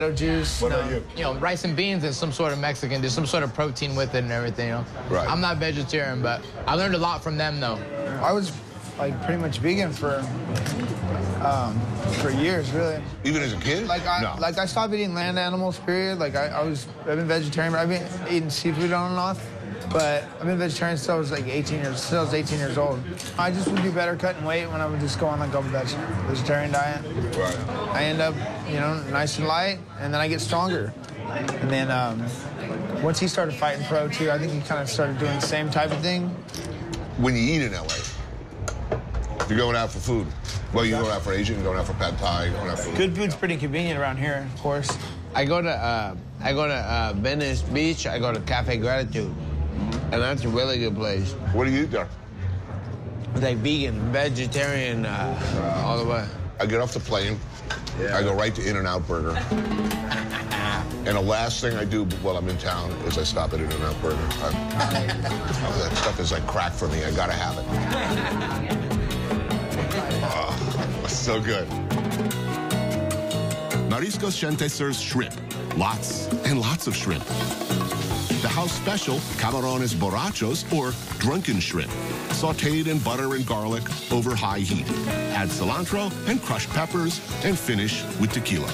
juice. What about you? You know, rice and beans and some sort of Mexican. There's some sort of protein with it and everything, you know. Right. I'm not vegetarian, but I learned a lot from them, though. I was like pretty much vegan for years, really. Even as a kid? Like I stopped eating land animals, period. Like I've been vegetarian, but I've been eating seafood on and off. But I've been vegetarian since I was like 18 years old. I just would do better cutting weight when I would just go on like a vegetarian diet. Right. I end up, you know, nice and light, and then I get stronger. And then once he started fighting pro too, I think he kind of started doing the same type of thing. When you eat in LA, you're going out for food. Well, you're going out for Asian, you're going out for pad thai, you're going out for... Good food's pretty convenient around here, of course. I go to Venice Beach. I go to Cafe Gratitude, and that's a really good place. What do you eat there? It's like vegan, vegetarian, all the way. I get off the plane, I go right to In-N-Out Burger. And the last thing I do while I'm in town is I stop at In-N-Out Burger. That stuff is like crack for me. I gotta have it. Oh, it's so good. Mariscos Gente serves shrimp. Lots and lots of shrimp. The house special, camarones borrachos, or drunken shrimp. Sauteed in butter and garlic over high heat. Add cilantro and crushed peppers and finish with tequila.